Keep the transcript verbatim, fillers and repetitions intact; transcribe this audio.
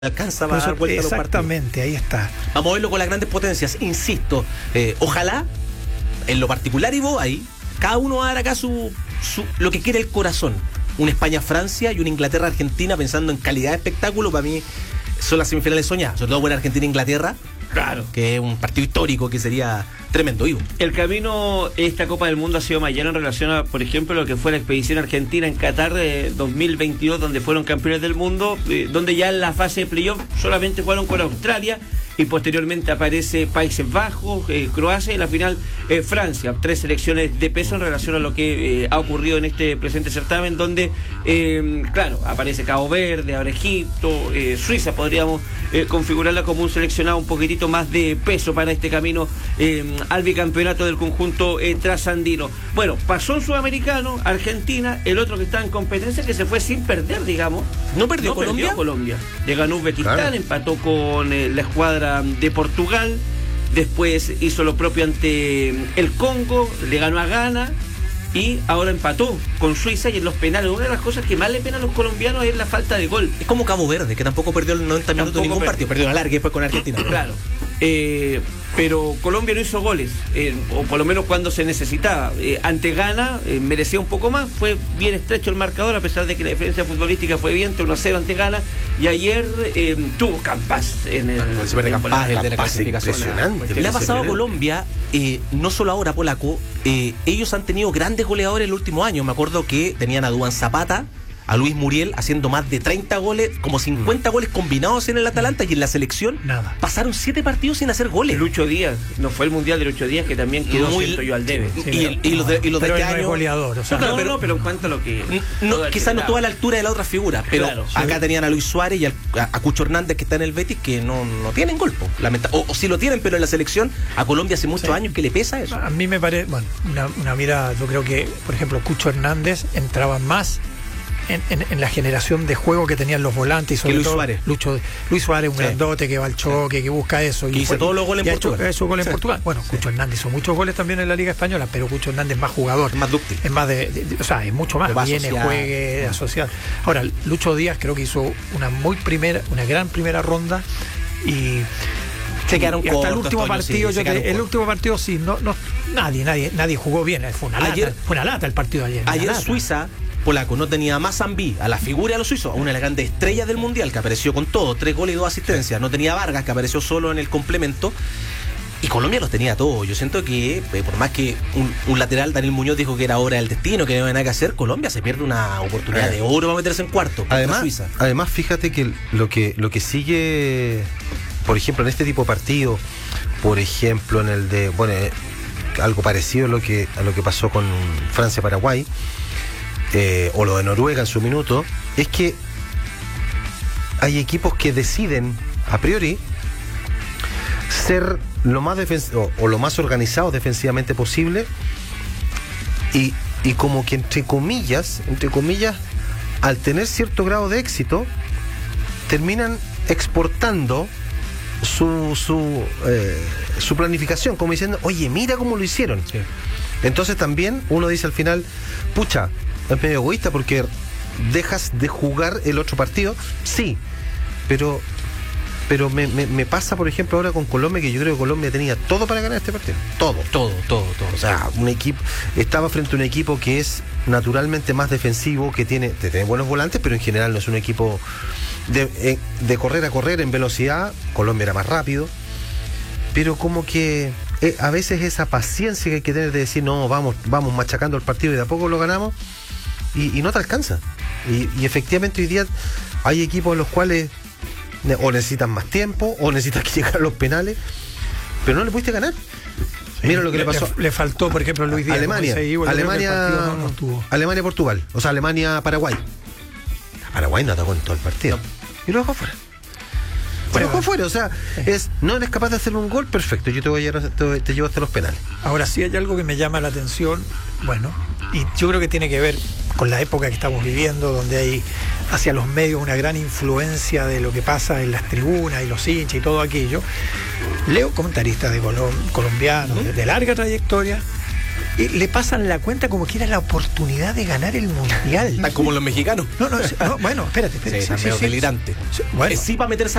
alcanza para dar vuelta a los partidos. Exactamente, ahí está. Vamos a verlo con las grandes potencias, insisto. Eh, ojalá, en lo particular y vos ahí, cada uno va a dar acá su, su lo que quiere el corazón. Una España-Francia y una Inglaterra-Argentina, pensando en calidad de espectáculo, para mí son las semifinales soñadas, sobre todo por Argentina-Inglaterra. Claro. Que es un partido histórico que sería tremendo, Ivo. El camino, esta Copa del Mundo ha sido más llano en relación a, por ejemplo, lo que fue la expedición argentina en Qatar de dos mil veintidós, donde fueron campeones del mundo, eh, donde ya en la fase de playoff solamente jugaron con Australia y posteriormente aparece Países Bajos, eh, Croacia y la final eh, Francia. Tres selecciones de peso en relación a lo que eh, ha ocurrido en este presente certamen, donde, eh, claro, aparece Cabo Verde, ahora Egipto, eh, Suiza, podríamos eh, configurarla como un seleccionado un poquitito más de peso para este camino eh, al bicampeonato del conjunto eh, trasandino. Bueno, pasó un sudamericano, Argentina, el otro que está en competencia, que se fue sin perder, digamos. ¿No perdió no Colombia? Perdió Colombia. Le ganó Uzbekistán, claro. Empató con eh, la escuadra de Portugal, después hizo lo propio ante el Congo, le ganó a Ghana y ahora empató con Suiza. Y en los penales, una de las cosas que más le pena a los colombianos es la falta de gol. Es como Cabo Verde, que tampoco perdió el noventa minutos de ningún perdió. partido, perdió una larga y después con Argentina. Claro. Eh, pero Colombia no hizo goles, eh, o por lo menos cuando se necesitaba. Eh, ante Ghana eh, merecía un poco más, fue bien estrecho el marcador, a pesar de que la diferencia futbolística fue bien, uno a cero ante Ghana, y ayer eh, tuvo Campas en el, el, el, Campas, el de la clasificación. Impresionante. Le ha pasado a Colombia, eh, no solo ahora, Polaco, eh, ellos han tenido grandes goleadores en el último año. Me acuerdo que tenían a Duván Zapata, a Luis Muriel haciendo más de treinta goles, como cincuenta mm. goles combinados en el Atalanta, y en la selección nada. Pasaron siete partidos sin hacer goles. Lucho Díaz, no fue el Mundial de Lucho Díaz, que también quedó, Muy, siento yo, al debe. Sí, y, y, y los de, y los de este no año... es goleador, o sea, no, no, no, pero, no, pero en cuanto a lo que... No, quizás no toda la altura de la otra figura, pero claro, acá sí. tenían a Luis Suárez y a, a Cucho Hernández, que está en el Betis, que no, no tienen gol, lamenta, o, o sí lo tienen, pero en la selección a Colombia hace muchos sí. años que le pesa eso. A mí me parece, bueno, una, una mirada, yo creo que, por ejemplo, Cucho Hernández entraba más En, en, en la generación de juego que tenían los volantes, y sobre Luis todo Suárez. Lucho, Luis Suárez, un sí. grandote que va al choque, sí. que busca eso. Que y hizo todos los goles en Portugal. Hecho, goles sí. en Portugal. Bueno, sí. Cucho Hernández hizo muchos goles también en la Liga Española, pero Cucho Hernández es más jugador. Es más dúctil. Es más de, de, de o sea, es mucho más. Viene, asociar. juegue, asociar. Ahora, Lucho Díaz creo que hizo una muy primera, una gran primera ronda y... Se quedaron y hasta cortos, el último Toño, partido, sí, yo te, el último partido sí, no, no, nadie, nadie, nadie jugó bien. Fue una lata, ayer, fue una lata el partido de ayer. Ayer Suiza, Polaco, no tenía más Zambí, a la figura de los suizos, a una de las grandes estrellas del mundial, que apareció con todo, tres goles y dos asistencias. No tenía Vargas, que apareció solo en el complemento. Y Colombia los tenía todos. Yo siento que, eh, por más que un, un lateral, Daniel Muñoz, dijo que era hora del destino, que no había nada que hacer, Colombia se pierde una oportunidad eh. de oro para meterse en cuarto. Además, Suiza. además, fíjate que lo que lo que sigue, por ejemplo, en este tipo de partido, por ejemplo, en el de, bueno, eh, algo parecido a lo que a lo que pasó con Francia-Paraguay, eh, o lo de Noruega en su minuto, es que hay equipos que deciden, a priori, ser lo más defens- o, o lo más organizados defensivamente posible, y, y como que entre comillas, entre comillas, al tener cierto grado de éxito, terminan exportando su su, eh, su planificación, como diciendo, oye, mira cómo lo hicieron. Sí. Entonces también uno dice al final, pucha, es medio egoísta porque dejas de jugar el otro partido, sí, pero pero me, me, me pasa, por ejemplo, ahora con Colombia, que yo creo que Colombia tenía todo para ganar este partido, todo, todo, todo, todo. O sea, un equipo, estaba frente a un equipo que es naturalmente más defensivo, que tiene, tiene buenos volantes, pero en general no es un equipo de, de correr a correr en velocidad. Colombia era más rápido, pero como que eh, a veces esa paciencia que hay que tener de decir, no, vamos, vamos machacando el partido y de a poco lo ganamos, y, y no te alcanza. Y, y efectivamente hoy día hay equipos en los cuales o necesitan más tiempo, o necesitan que llegar a los penales, pero no le pudiste ganar. Sí, mira lo que le, le pasó. Le, le faltó, por ejemplo, Luis Díaz. Alemania, iba, Alemania, no, no Alemania, Portugal, o sea, Alemania, Paraguay. Paraguay no atacó en todo el partido. No. Y lo dejó fuera. Bueno, lo dejó fuera, o sea, sí. es no eres capaz de hacer un gol, perfecto, yo te voy a llevar, te, te llevo hasta los penales. Ahora sí hay algo que me llama la atención, bueno, y yo creo que tiene que ver con la época que estamos viviendo, donde hay hacia los medios una gran influencia de lo que pasa en las tribunas y los hinchas y todo aquello. Leo comentaristas de Colom- colombianos uh-huh. de, de larga trayectoria eh, le pasan la cuenta como que era la oportunidad de ganar el mundial. Están como los mexicanos. No, no, no, bueno, espérate, espérate. Sí, sí, sí, delirante. Sí, bueno. Sí, para meterse